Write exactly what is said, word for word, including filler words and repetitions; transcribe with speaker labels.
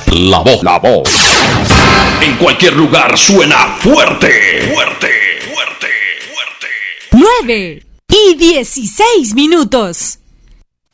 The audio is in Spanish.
Speaker 1: La voz, la voz. En cualquier lugar suena fuerte. Fuerte, fuerte, fuerte.
Speaker 2: nueve y dieciséis minutos.